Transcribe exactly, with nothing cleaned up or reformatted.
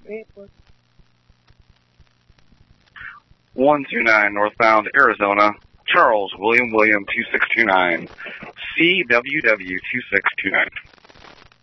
Airport. one two nine northbound Arizona, Charles William William two six two nine, C W W two six two nine.